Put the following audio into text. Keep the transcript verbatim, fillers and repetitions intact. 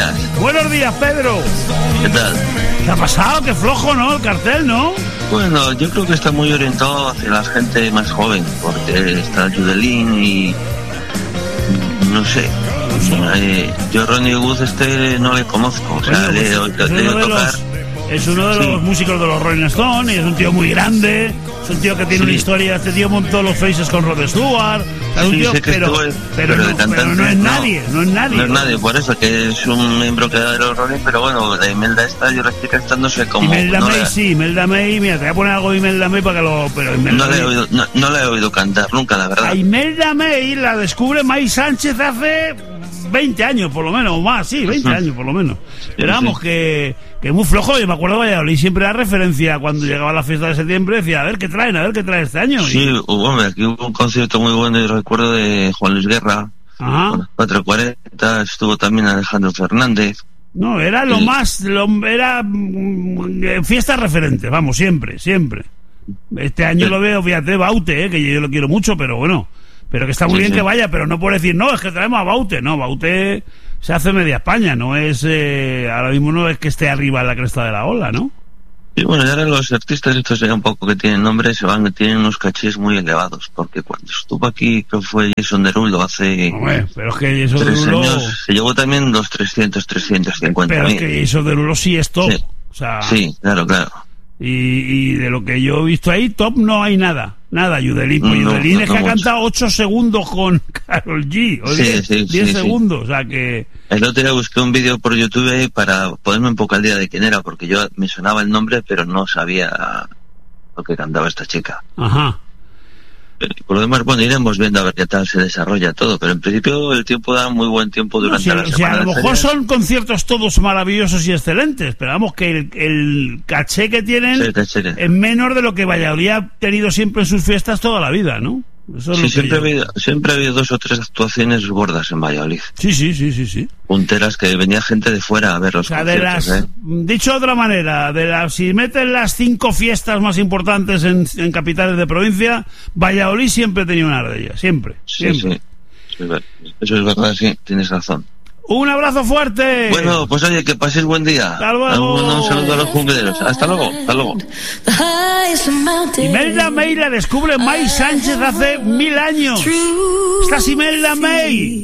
días. Buenos días, Pedro. ¿Qué tal? ¿Qué ha pasado? Qué flojo, ¿no? El cartel, ¿no? Bueno, yo creo que está muy orientado hacia la gente más joven, porque está Judelín y... no sé. Eh, yo Ronnie Wood este no le conozco, o sea, le he oído tocar... Es uno de los sí. músicos de los Rolling Stones y es un tío muy grande, es un tío que tiene sí. una historia, este tío montó los faces con Rod Stewart, sí, un tío, sé que pero, estuve, pero, pero, no, cantante, pero no es nadie, no, no es nadie. No es nadie, por eso que es un miembro que da de los Rolling, pero bueno, la Imelda esta yo la estoy cantando, no sé cómo. Imelda no May, la... sí, Imelda May, mira, te voy a poner algo de Imelda May para que lo... Pero no, le he oído, no, no la he oído cantar nunca, la verdad. A Imelda May la descubre May Sánchez hace veinte años por lo menos, o más, sí, veinte años por lo menos. Pero vamos, sí. que... que muy flojo. Yo me acuerdo de Valladolid siempre era referencia cuando llegaba la fiesta de septiembre, decía a ver qué traen, a ver qué trae este año. Sí, y... hombre, aquí hubo un concierto muy bueno y recuerdo de Juan Luis Guerra. Ajá. Con cuatro cuarenta, estuvo también Alejandro Fernández. No, era lo sí. más, lo, era mm, fiesta referente, vamos, siempre, siempre. Este año sí. lo veo, fíjate, Baute, eh, que yo lo quiero mucho, pero bueno, pero que está muy sí, bien sí. que vaya, pero no por decir, no, es que traemos a Baute, no, Baute se hace media España, no es, eh, ahora mismo no es que esté arriba en la cresta de la ola, ¿no? Y bueno, y ahora los artistas estos ya un poco que tienen nombre se van, tienen unos cachés muy elevados, porque cuando estuvo aquí, creo que fue Jason Derulo hace Hombre, pero es que Jason tres Derulo... años, se llevó también los trescientos, trescientos cincuenta pero mil. es que Jason Derulo sí es top, sí. o sea... Sí, claro, claro. Y, y de lo que yo he visto ahí, top no hay nada. Nada, Judelín. Pues no, Judelín no, es que no ha mucho. cantado ocho segundos con Karol G. O sí, diez, sí, diez sí, segundos, sí. o sea que... El otro día busqué un vídeo por YouTube para ponerme un poco al día de quién era, porque yo me sonaba el nombre, pero no sabía lo que cantaba esta chica. Ajá. Por lo demás, bueno, iremos viendo a ver qué tal se desarrolla todo, pero en principio el tiempo da muy buen tiempo durante no, sí, la o semana. sea, a lo mejor son conciertos todos maravillosos y excelentes, pero vamos, que el, el caché que tienen sí, caché. es menor de lo que Valladolid ha tenido siempre en sus fiestas toda la vida, ¿no? Eso sí, es siempre, yo... ha habido, siempre ha habido dos o tres actuaciones gordas en Valladolid. Sí, sí, sí, sí, sí. Punteras que venía gente de fuera a ver los o sea, conciertos. De las, ¿eh? Dicho de otra manera, de las, si meten las cinco fiestas más importantes en, en capitales de provincia, Valladolid siempre tenía una de ellas, siempre. Sí, siempre. sí. Eso es verdad, sí, tienes razón. Un abrazo fuerte. Bueno, pues oye, que paséis buen día. Hasta luego. Un, un saludo a los jungleros. Hasta luego, hasta luego. Imelda May la descubre May Sánchez hace mil años. Esta es Imelda May.